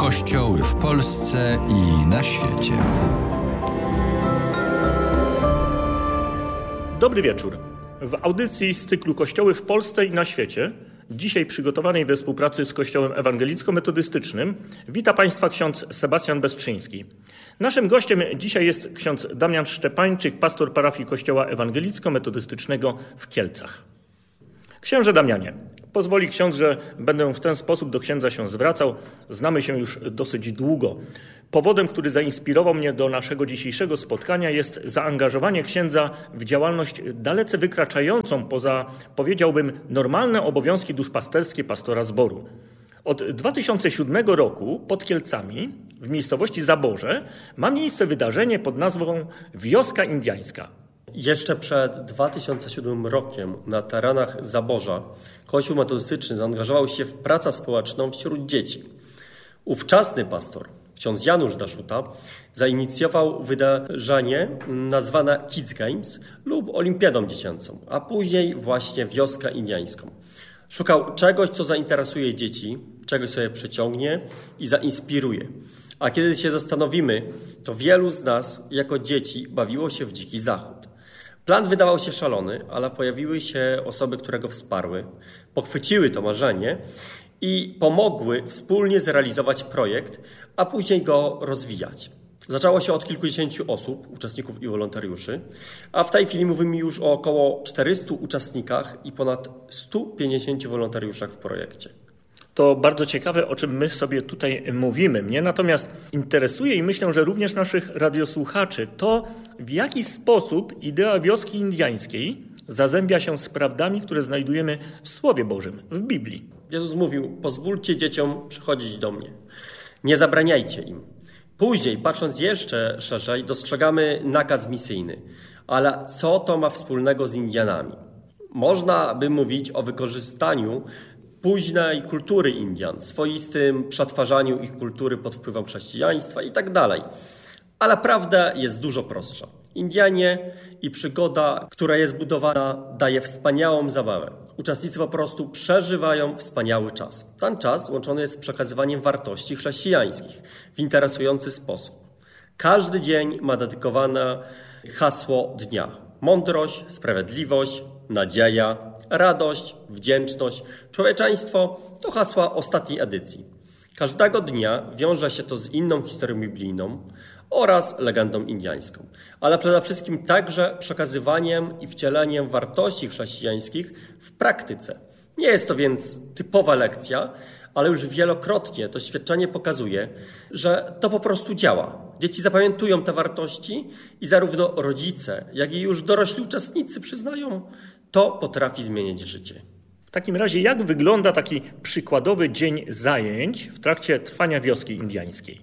Kościoły w Polsce i na świecie. Dobry wieczór. W audycji z cyklu Kościoły w Polsce i na świecie, dzisiaj przygotowanej we współpracy z Kościołem Ewangelicko-Metodystycznym, wita Państwa ksiądz Sebastian Bestrzyński. Naszym gościem dzisiaj jest ksiądz Damian Szczepańczyk, pastor parafii Kościoła Ewangelicko-Metodystycznego w Kielcach. Księże Damianie, pozwoli ksiądz, że będę w ten sposób do księdza się zwracał. Znamy się już dosyć długo. Powodem, który zainspirował mnie do naszego dzisiejszego spotkania, jest zaangażowanie księdza w działalność dalece wykraczającą poza, powiedziałbym, normalne obowiązki duszpasterskie pastora zboru. Od 2007 roku pod Kielcami, w miejscowości Zaborze, ma miejsce wydarzenie pod nazwą Wioska Indiańska. Jeszcze przed 2007 rokiem na terenach Zaborza Kościół metodystyczny zaangażował się w pracę społeczną wśród dzieci. Ówczesny pastor, ksiądz Janusz Daszuta, zainicjował wydarzenie nazwane Kids Games lub Olimpiadą Dziecięcą, a później właśnie Wioskę Indiańską. Szukał czegoś, co zainteresuje dzieci, czegoś, co je przyciągnie i zainspiruje. A kiedy się zastanowimy, to wielu z nas jako dzieci bawiło się w dziki zachód. Plan wydawał się szalony, ale pojawiły się osoby, które go wsparły, pochwyciły to marzenie i pomogły wspólnie zrealizować projekt, a później go rozwijać. Zaczęło się od kilkudziesięciu osób, uczestników i wolontariuszy, a w tej chwili mówimy już o około 400 uczestnikach i ponad 150 wolontariuszach w projekcie. To bardzo ciekawe, o czym my sobie tutaj mówimy. Mnie natomiast interesuje i myślę, że również naszych radiosłuchaczy to, w jaki sposób idea wioski indiańskiej zazębia się z prawdami, które znajdujemy w Słowie Bożym, w Biblii. Jezus mówił: pozwólcie dzieciom przychodzić do mnie, nie zabraniajcie im. Później, patrząc jeszcze szerzej, dostrzegamy nakaz misyjny. Ale co to ma wspólnego z Indianami? Można by mówić o wykorzystaniu późnej kultury Indian, swoistym przetwarzaniu ich kultury pod wpływem chrześcijaństwa i tak dalej. Ale prawda jest dużo prostsza. Indianie i przygoda, która jest budowana, daje wspaniałą zabawę. Uczestnicy po prostu przeżywają wspaniały czas. Ten czas łączony jest z przekazywaniem wartości chrześcijańskich w interesujący sposób. Każdy dzień ma dedykowane hasło dnia. Mądrość, sprawiedliwość, nadzieja, radość, wdzięczność, człowieczeństwo to hasła ostatniej edycji. Każdego dnia wiąże się to z inną historią biblijną oraz legendą indiańską, ale przede wszystkim także przekazywaniem i wcieleniem wartości chrześcijańskich w praktyce. Nie jest to więc typowa lekcja, ale już wielokrotnie to świadczenie pokazuje, że to po prostu działa. Dzieci zapamiętują te wartości i zarówno rodzice, jak i już dorośli uczestnicy przyznają, to potrafi zmienić życie. W takim razie jak wygląda taki przykładowy dzień zajęć w trakcie trwania wioski indiańskiej?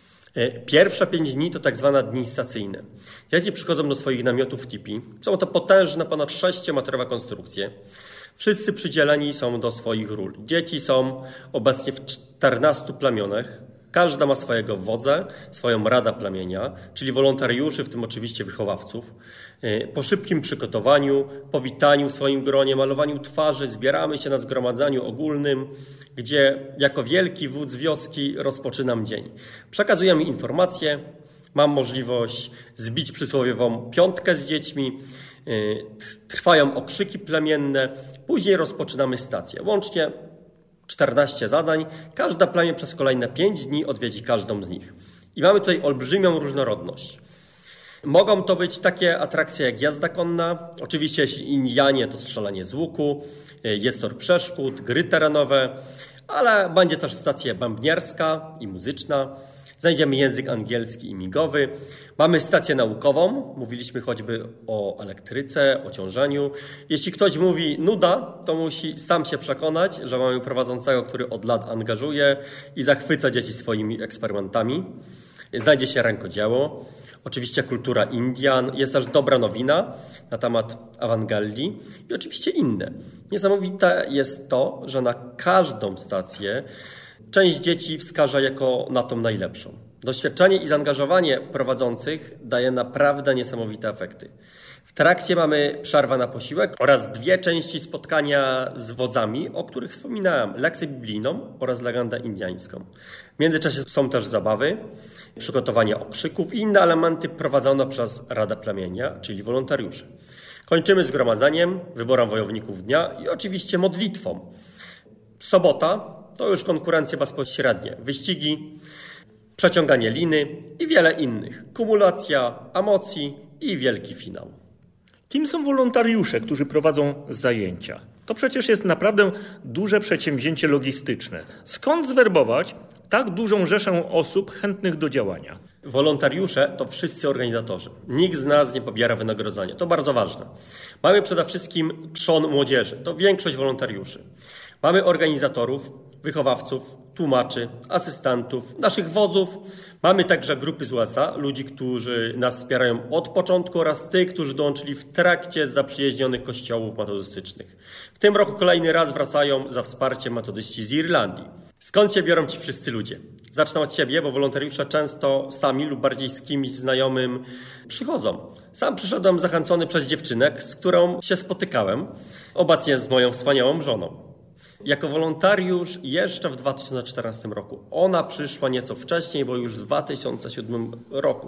Pierwsze 5 dni to tak zwane dni stacyjne. Dzieci przychodzą do swoich namiotów w tipi. Są to potężne, ponad 6-metrowe konstrukcje. Wszyscy przydzieleni są do swoich ról. Dzieci są obecnie w 14 plamionach. Każda ma swojego wodza, swoją radę plemienia, czyli wolontariuszy, w tym oczywiście wychowawców. Po szybkim przygotowaniu, powitaniu w swoim gronie, malowaniu twarzy zbieramy się na zgromadzeniu ogólnym, gdzie jako wielki wódz wioski rozpoczynam dzień. Przekazuję mi informacje, mam możliwość zbić przysłowiową piątkę z dziećmi, trwają okrzyki plemienne, później rozpoczynamy stację. Łącznie 14 zadań, każda plemię przez kolejne 5 dni odwiedzi każdą z nich. I mamy tutaj olbrzymią różnorodność. Mogą to być takie atrakcje jak jazda konna, oczywiście jeśli Indianie to strzelanie z łuku, jest tor przeszkód, gry terenowe, ale będzie też stacja bębnierska i muzyczna. Znajdziemy język angielski i migowy. Mamy stację naukową, mówiliśmy choćby o elektryce, o ciążeniu. Jeśli ktoś mówi nuda, to musi sam się przekonać, że mamy prowadzącego, który od lat angażuje i zachwyca dzieci swoimi eksperymentami. Znajdzie się rękodzieło, oczywiście kultura Indian, jest też dobra nowina na temat awangardii i oczywiście inne. Niesamowite jest to, że na każdą stację część dzieci wskaże jako na tą najlepszą. Doświadczenie i zaangażowanie prowadzących daje naprawdę niesamowite efekty. W trakcie mamy przerwę na posiłek oraz 2 części spotkania z wodzami, o których wspominałem, lekcję biblijną oraz legendę indiańską. W międzyczasie są też zabawy, przygotowanie okrzyków i inne elementy prowadzone przez Radę Plemienia, czyli wolontariuszy. Kończymy zgromadzeniem, wyborem wojowników dnia i oczywiście modlitwą. Sobota to już konkurencje bezpośrednie, wyścigi, przeciąganie liny i wiele innych. Kumulacja emocji i wielki finał. Kim są wolontariusze, którzy prowadzą zajęcia? To przecież jest naprawdę duże przedsięwzięcie logistyczne. Skąd zwerbować tak dużą rzeszę osób chętnych do działania? Wolontariusze to wszyscy organizatorzy. Nikt z nas nie pobiera wynagrodzenia. To bardzo ważne. Mamy przede wszystkim trzon młodzieży. To większość wolontariuszy. Mamy organizatorów, wychowawców, tłumaczy, asystentów, naszych wodzów. Mamy także grupy z USA, ludzi, którzy nas wspierają od początku oraz tych, którzy dołączyli w trakcie zaprzyjaźnionych kościołów metodystycznych. W tym roku kolejny raz wracają za wsparciem metodyści z Irlandii. Skąd się biorą ci wszyscy ludzie? Zacznę od siebie, bo wolontariusze często sami lub bardziej z kimś znajomym przychodzą. Sam przyszedłem zachęcony przez dziewczynę, z którą się spotykałem, obecnie z moją wspaniałą żoną. Jako wolontariusz jeszcze w 2014 roku. Ona przyszła nieco wcześniej, bo już w 2007 roku.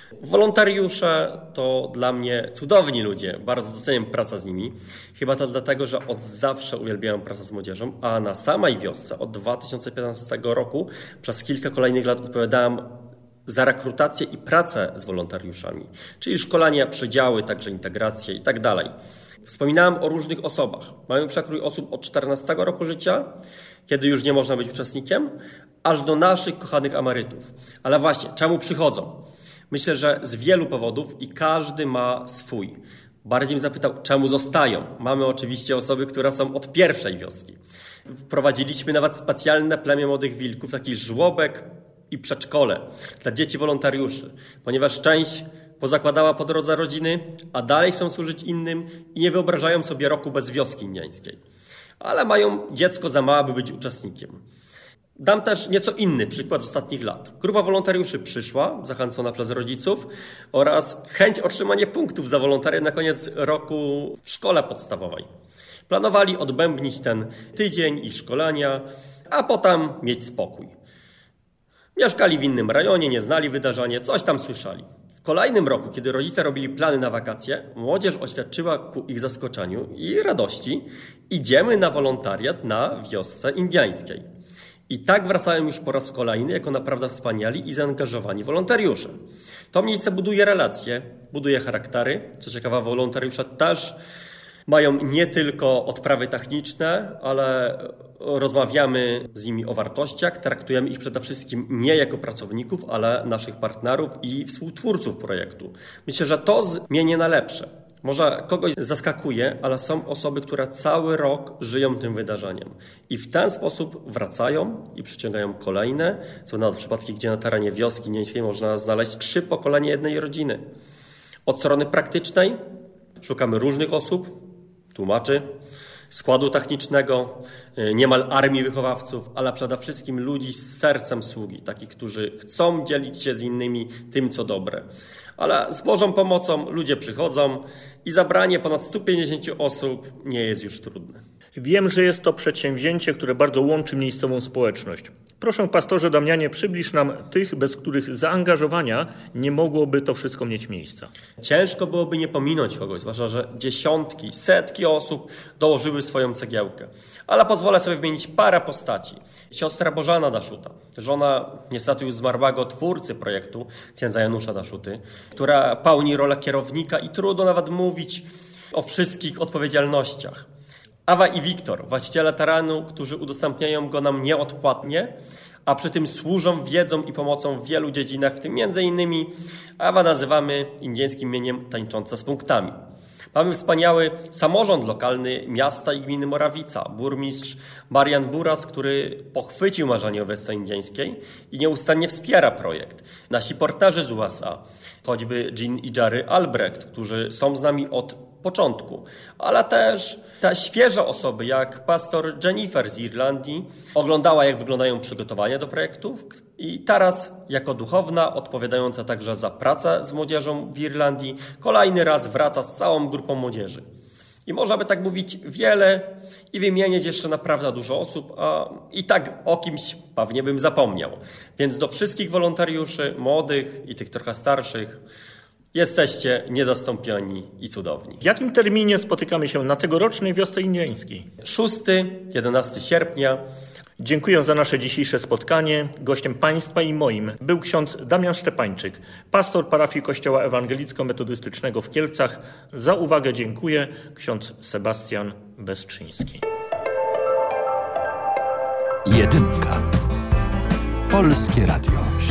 Wolontariusze to dla mnie cudowni ludzie. Bardzo doceniam pracę z nimi. Chyba to dlatego, że od zawsze uwielbiałem pracę z młodzieżą, a na samej wiosce od 2015 roku przez kilka kolejnych lat odpowiadałem za rekrutację i pracę z wolontariuszami, czyli szkolenia, przydziały, także integrację i tak dalej. Wspominałem o różnych osobach. Mamy przekrój osób od 14 roku życia, kiedy już nie można być uczestnikiem, aż do naszych kochanych emerytów. Ale właśnie, czemu przychodzą? Myślę, że z wielu powodów i każdy ma swój. Bardziej bym zapytał, czemu zostają? Mamy oczywiście osoby, które są od pierwszej wioski. Wprowadziliśmy nawet specjalne plemię młodych wilków, taki żłobek i przedszkole dla dzieci wolontariuszy, ponieważ część pozakładała po drodze rodziny, a dalej chcą służyć innym i nie wyobrażają sobie roku bez wioski indiańskiej. Ale mają dziecko za małe, by być uczestnikiem. Dam też nieco inny przykład z ostatnich lat. Grupa wolontariuszy przyszła, zachęcona przez rodziców oraz chęć otrzymania punktów za wolontariat na koniec roku w szkole podstawowej. Planowali odbębnić ten tydzień i szkolenia, a potem mieć spokój. Mieszkali w innym rejonie, nie znali wydarzenia, coś tam słyszeli. W kolejnym roku, kiedy rodzice robili plany na wakacje, młodzież oświadczyła ku ich zaskoczeniu i radości: idziemy na wolontariat na wiosce indiańskiej. I tak wracają już po raz kolejny jako naprawdę wspaniali i zaangażowani wolontariusze. To miejsce buduje relacje, buduje charaktery. Co ciekawe, wolontariusze też mają nie tylko odprawy techniczne, ale rozmawiamy z nimi o wartościach, traktujemy ich przede wszystkim nie jako pracowników, ale naszych partnerów i współtwórców projektu. Myślę, że to zmieni na lepsze. Może kogoś zaskakuje, ale są osoby, które cały rok żyją tym wydarzeniem. I w ten sposób wracają i przyciągają kolejne. Są nawet przypadki, gdzie na terenie wioski indiańskiej można znaleźć 3 pokolenia jednej rodziny. Od strony praktycznej szukamy różnych osób, tłumaczy, składu technicznego, niemal armii wychowawców, ale przede wszystkim ludzi z sercem sługi, takich, którzy chcą dzielić się z innymi tym, co dobre. Ale z Bożą pomocą ludzie przychodzą i zabranie ponad 150 osób nie jest już trudne. Wiem, że jest to przedsięwzięcie, które bardzo łączy miejscową społeczność. Proszę, pastorze Damianie, przybliż nam tych, bez których zaangażowania nie mogłoby to wszystko mieć miejsca. Ciężko byłoby nie pominąć kogoś, zwłaszcza, że dziesiątki, setki osób dołożyły swoją cegiełkę. Ale pozwolę sobie wymienić parę postaci. Siostra Bożena Daszuta, żona niestety już zmarłego twórcy projektu, księdza Janusza Daszuty, która pełni rolę kierownika i trudno nawet mówić o wszystkich odpowiedzialnościach. Awa i Wiktor, właściciele terenu, którzy udostępniają go nam nieodpłatnie, a przy tym służą wiedzą i pomocą w wielu dziedzinach, w tym m.in. Awa nazywamy indyjskim imieniem tańcząca z punktami. Mamy wspaniały samorząd lokalny miasta i gminy Morawica, burmistrz Marian Buras, który pochwycił marzenie o wiosce indyjskiej i nieustannie wspiera projekt. Nasi porterzy z USA, choćby Jean i Jerry Albrecht, którzy są z nami od początku, ale też te świeże osoby, jak pastor Jennifer z Irlandii, oglądała, jak wyglądają przygotowania do projektów i teraz jako duchowna, odpowiadająca także za pracę z młodzieżą w Irlandii, kolejny raz wraca z całą grupą młodzieży. I można by tak mówić wiele i wymieniać jeszcze naprawdę dużo osób, a i tak o kimś pewnie bym zapomniał. Więc do wszystkich wolontariuszy, młodych i tych trochę starszych, jesteście niezastąpieni i cudowni. W jakim terminie spotykamy się na tegorocznej wiosce indyjskiej? 6-11 sierpnia. Dziękuję za nasze dzisiejsze spotkanie. Gościem Państwa i moim był ksiądz Damian Szczepańczyk, pastor parafii Kościoła Ewangelicko-Metodystycznego w Kielcach. Za uwagę dziękuję. Ksiądz Sebastian Bezczyński. Jedynka. Polskie Radio.